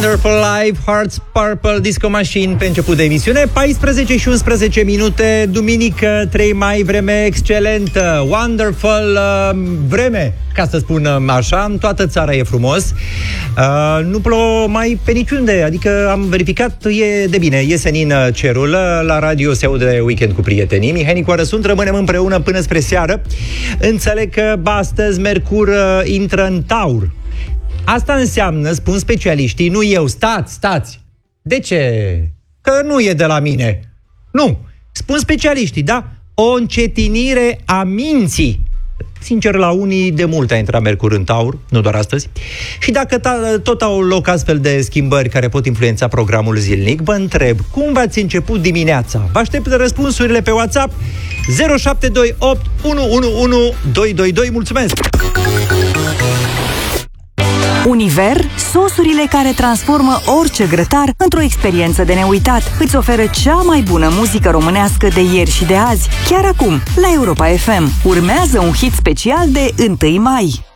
Wonderful Life, Hearts Purple Disco Machine pe început de emisiune. 14 și 11 minute, duminică 3 mai, vreme excelentă, wonderful vreme, ca să spun așa, în toată țara e frumos. Nu plouă mai pe niciunde, adică am verificat, e de bine, e senin cerul, la radio se aude Weekend cu prietenii. Mihai Nicoară sunt, rămânem împreună până spre seară. Înțeleg că astăzi Mercur intră în Taur. Asta înseamnă, spun specialiștii, nu eu, stați. De ce? Că nu e de la mine. Nu, spun specialiștii, da? O încetinire a minții. Sincer, la unii de mult a intrat Mercur în Taur, nu doar astăzi. Și dacă tot au loc astfel de schimbări care pot influența programul zilnic, vă întreb, cum v-ați început dimineața? Vă aștept răspunsurile pe WhatsApp 0728 111 222. Mulțumesc! Univer, sosurile care transformă orice grătar într-o experiență de neuitat. Îți oferă cea mai bună muzică românească de ieri și de azi. Chiar acum, la Europa FM, urmează un hit special de 1 mai.